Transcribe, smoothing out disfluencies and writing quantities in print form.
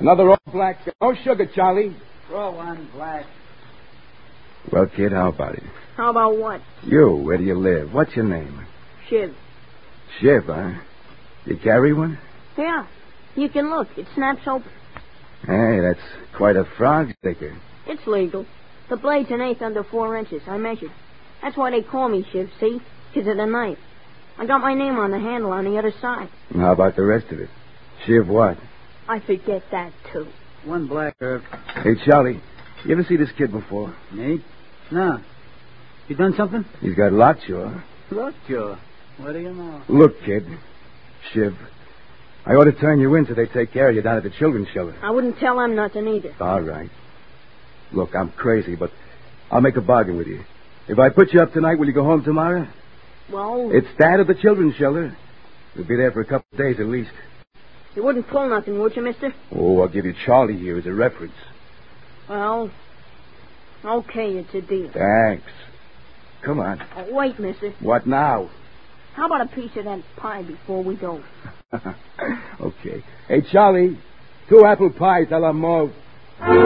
Another all black. No sugar, Charlie. Throw one black. Well, kid, how about it? How about what? You, where do you live? What's your name? Shiv. Shiv, huh? You carry one? Yeah. You can look. It snaps open. Hey, that's quite a frog sticker. It's legal. The blade's an eighth under 4 inches. I measured. That's why they call me Shiv, see? Because of the knife. I got my name on the handle on the other side. And how about the rest of it? Shiv what? I forget that, too. One black, Herb. Hey, Charlie, you ever see this kid before? Me? No. You done something? He's got lockjaw. Lockjaw. What do you know? Look, kid. Shiv, I ought to turn you in so they take care of you down at the children's shelter. I wouldn't tell them nothing either. All right. Look, I'm crazy, but I'll make a bargain with you. If I put you up tonight, will you go home tomorrow? Well... It's Dad at the children's shelter. You'll be there for a couple of days at least. You wouldn't pull nothing, would you, mister? Oh, I'll give you Charlie here as a reference. Well, okay, it's a deal. Thanks. Come on. Oh, wait, mister. What now? How about a piece of that pie before we go? Okay. Hey, Charlie. 2 apple pies a la mauve.